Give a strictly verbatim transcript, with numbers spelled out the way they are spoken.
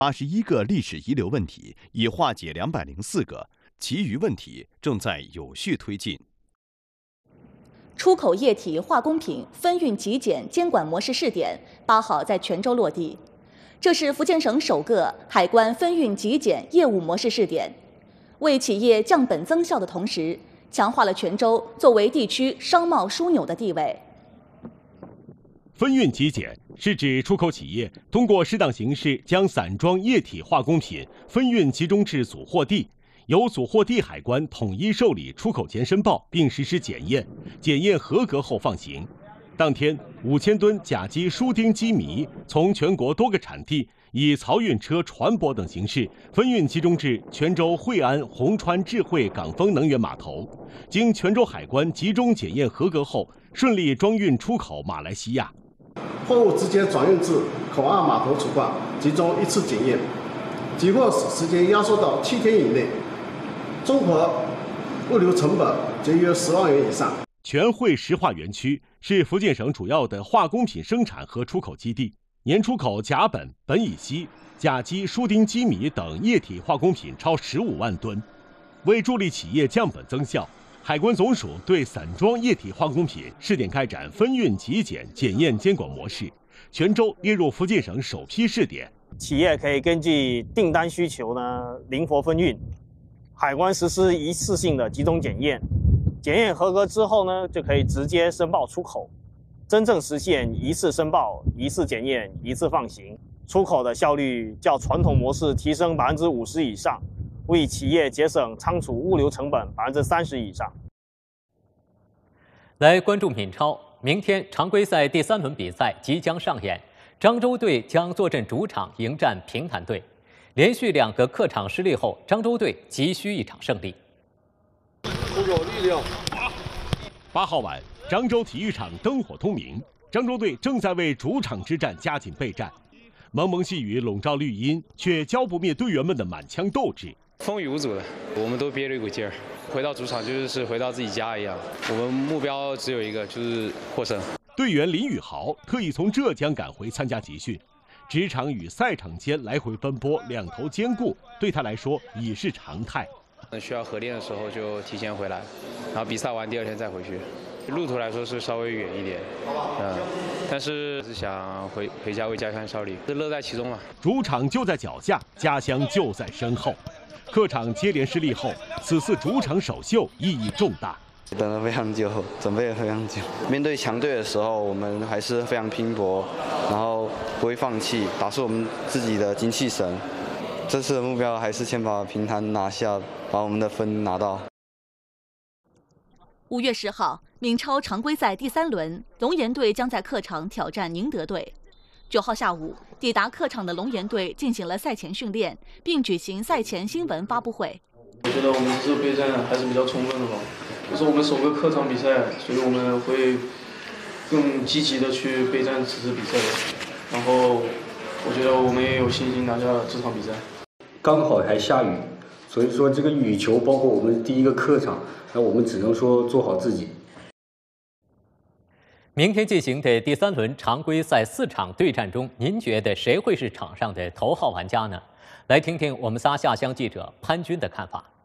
八十一个历史遗留问题已化解两百零四个，其余问题正在有序推进。 出口液体化工品分运集检监管模式试点八号在泉州落地，这是福建省首个海关分运集检业务模式试点，为企业降本增效的同时，强化了泉州作为地区商贸枢纽的地位。 分运集检是指出口企业通过适当形式将散装液体化工品分运集中至组货地，由组货地海关统一受理出口前申报，并实施检验，检验合格后放行。当天，五千吨甲基输丁基醚从全国多个产地以漕运车、船舶等形式分运集中至泉州惠安红川智慧港丰能源码头，经泉州海关集中检验合格后，顺利装运出口马来西亚。 货物直接转运至口岸码头储放，集中一次检验，集货时间压缩到七天以内，综合物流成本节约十万元以上。 全惠石化园区是福建省主要的化工品生产和出口基地，年出口甲苯、苯乙烯、甲基输丁基醚等液体化工品超十五万吨。为助力企业降本增效，海关总署对散装液体化工品试点开展分运集检检验监管模式，泉州列入福建省首批试点。 企业可以根据订单需求呢灵活分运，海关实施一次性的集中检验，检验合格之后呢，就可以直接申报出口，真正实现一次申报、一次检验、一次放行，出口的效率较传统模式提升百分之五十以上，为企业节省仓储物流成本百分之三十以上。 来关注闽超，明天常规赛第三轮比赛即将上演，漳州队将坐镇主场迎战平潭队。连续两个客场失利后，漳州队急需一场胜利。 出口力量。 八号晚，漳州体育场灯火通明，漳州队正在为主场之战加紧备战。蒙蒙细雨笼罩绿荫，却浇不灭队员们的满腔斗志。 风雨无阻的，我们都憋着一股劲儿，回到主场就是回到自己家一样。我们目标只有一个，就是获胜。 队员林宇豪特意从浙江赶回参加集训，职场与赛场间来回奔波，两头兼顾，对他来说已是常态。 需要合练的时候就提前回来，然后比赛完第二天再回去。路途来说是稍微远一点，嗯，但是是想回回家为家乡效力，是乐在其中嘛。 主场就在脚下，家乡就在身后。客场接连失利后，此次主场首秀意义重大。 等了非常久，准备了非常久。面对强队的时候，我们还是非常拼搏，然后不会放弃，打出我们自己的精气神。这次的目标还是先把平潭拿下，把我们的分拿到。 五月十号，闽超常规赛第三轮，龙岩队将在客场挑战宁德队。九号下午，抵达客场的龙岩队进行了赛前训练，并举行赛前新闻发布会。 我觉得我们这次备战还是比较充分的吧，这是我们首个客场比赛，所以我们会更积极的去备战此次比赛。然后，我觉得我们也有信心拿下这场比赛。 刚好还下雨，所以说这个雨球包括我们第一个客场，那我们只能说做好自己。 明天进行的第三轮常规赛四场对战中，您觉得谁会是场上的头号玩家呢？来听听我们仨下乡记者潘军的看法。